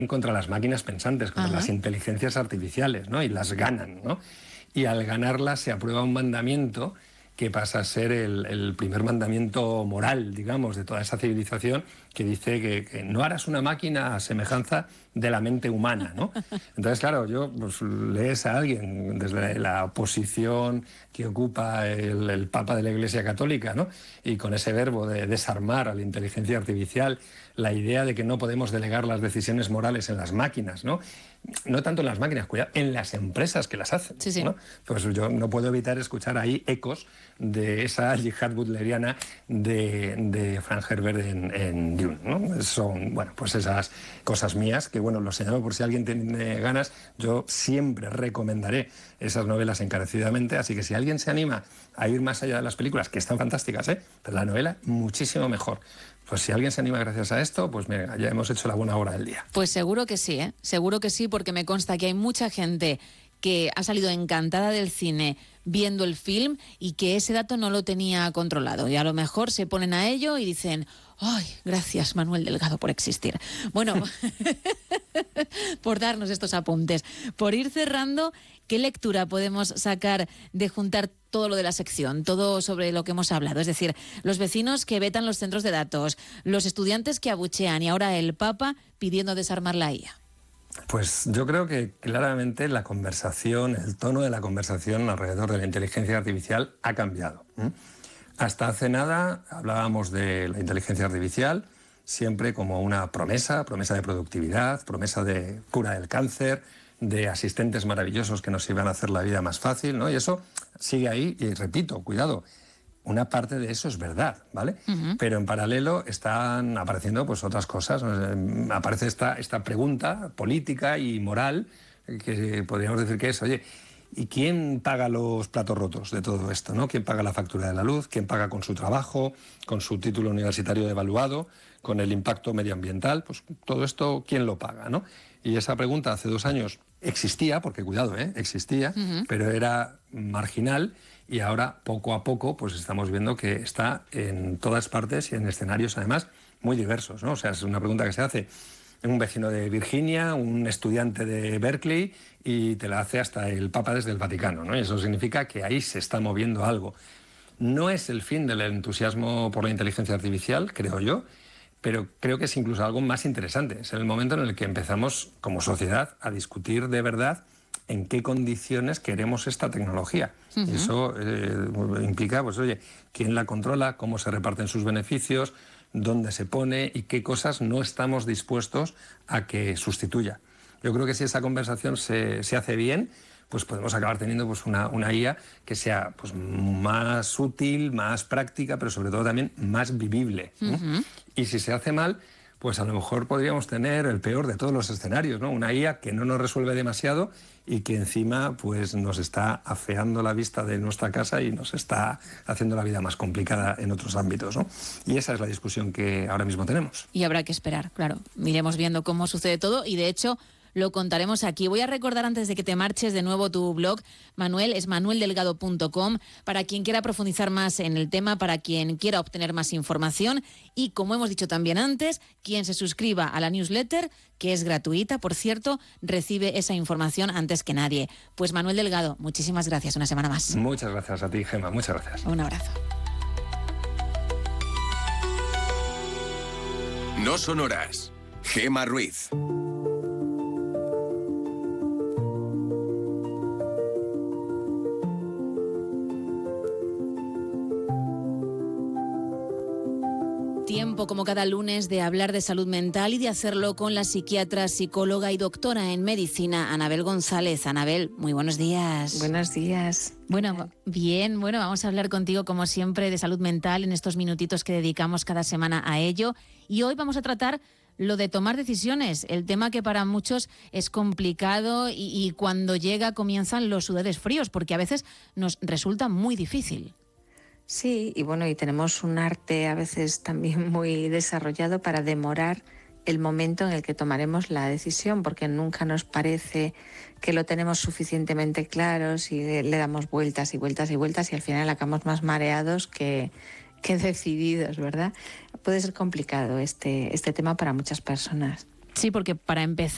contra las máquinas pensantes, contra las inteligencias artificiales, ¿no? Y las ganan, ¿no? Y al ganarlas se aprueba un mandamiento que pasa a ser el primer mandamiento moral, digamos, de toda esa civilización, que dice que no harás una máquina a semejanza de la mente humana, ¿no? Entonces, claro, pues, lees a alguien desde la posición que ocupa el Papa de la Iglesia Católica, ¿no? Y con ese verbo de desarmar a la inteligencia artificial, la idea de que no podemos delegar las decisiones morales en las máquinas, ¿no? No tanto en las máquinas, cuidado, en las empresas que las hacen, sí, sí. ¿no? Pues yo no puedo evitar escuchar ahí ecos de esa yihad butleriana de Frank Herbert en Dune, ¿no? Son, bueno, pues esas cosas mías que, bueno, lo señalo por si alguien tiene ganas. Yo siempre recomendaré esas novelas encarecidamente, así que si alguien se anima a ir más allá de las películas, que están fantásticas, pero la novela muchísimo mejor. Pues si alguien se anima gracias a esto, pues mira, ya hemos hecho la buena hora del día. Pues seguro que sí, seguro que sí, porque me consta que hay mucha gente que ha salido encantada del cine viendo el film y que ese dato no lo tenía controlado. Y a lo mejor se ponen a ello y dicen: ¡ay, gracias, Manuel Delgado, por existir! Bueno, por darnos estos apuntes. Por ir cerrando, ¿qué lectura podemos sacar de juntar todo lo de la sección, todo sobre lo que hemos hablado? Es decir, los vecinos que vetan los centros de datos, los estudiantes que abuchean y ahora el Papa pidiendo desarmar la IA. Pues yo creo que claramente la conversación, el tono de la conversación alrededor de la inteligencia artificial ha cambiado. Hasta hace nada hablábamos de la inteligencia artificial siempre como una promesa de productividad, promesa de cura del cáncer, de asistentes maravillosos que nos iban a hacer la vida más fácil, ¿no? Y eso sigue ahí y, repito, cuidado, una parte de eso es verdad, ¿vale? Pero en paralelo están apareciendo pues otras cosas. Aparece esta pregunta política y moral que podríamos decir que es, oye, ¿y quién paga los platos rotos de todo esto, ¿no? ¿Quién paga la factura de la luz? ¿Quién paga con su trabajo, con su título universitario evaluado, con el impacto medioambiental? Pues todo esto, ¿quién lo paga, ¿no? Y esa pregunta hace 2 años existía, porque cuidado, existía, pero era marginal, y ahora poco a poco pues estamos viendo que está en todas partes y en escenarios además muy diversos, ¿no? O sea, es una pregunta que se hace un vecino de Virginia, un estudiante de Berkeley, y te la hace hasta el Papa desde el Vaticano, ¿no? Y eso significa que ahí se está moviendo algo. No es el fin del entusiasmo por la inteligencia artificial, creo yo, pero creo que es incluso algo más interesante. Es el momento en el que empezamos como sociedad a discutir de verdad en qué condiciones queremos esta tecnología. Y eso implica, pues oye, quién la controla, cómo se reparten sus beneficios, dónde se pone y qué cosas no estamos dispuestos a que sustituya. Yo creo que si esa conversación se hace bien, pues podemos acabar teniendo pues una IA que sea pues más útil, más práctica, pero sobre todo también más vivible, ¿no? Y si se hace mal, pues a lo mejor podríamos tener el peor de todos los escenarios, ¿no? Una IA que no nos resuelve demasiado y que encima pues nos está afeando la vista de nuestra casa y nos está haciendo la vida más complicada en otros ámbitos, ¿no? Y esa es la discusión que ahora mismo tenemos. Y habrá que esperar, claro. Iremos viendo cómo sucede todo y, de hecho, lo contaremos aquí. Voy a recordar antes de que te marches de nuevo tu blog, Manuel, es manueldelgado.com, para quien quiera profundizar más en el tema, para quien quiera obtener más información y, como hemos dicho también antes, quien se suscriba a la newsletter, que es gratuita, por cierto, recibe esa información antes que nadie. Pues Manuel Delgado, muchísimas gracias una semana más. Muchas gracias a ti, Gemma, muchas gracias. Un abrazo. No son horas. Gemma Ruiz. Tiempo, como cada lunes, de hablar de salud mental y de hacerlo con la psiquiatra, psicóloga y doctora en medicina, Anabel González. Anabel, muy buenos días. Buenos días. Bueno, bien, vamos a hablar contigo, como siempre, de salud mental en estos minutitos que dedicamos cada semana a ello. Y hoy vamos a tratar lo de tomar decisiones, el tema que para muchos es complicado y cuando llega comienzan los sudores fríos, porque a veces nos resulta muy difícil. Sí, y bueno, y tenemos un arte a veces también muy desarrollado para demorar el momento en el que tomaremos la decisión, porque nunca nos parece que lo tenemos suficientemente claro si le damos vueltas y vueltas y vueltas y al final acabamos más mareados que decididos, ¿verdad? Puede ser complicado este tema para muchas personas. Sí, porque para empezar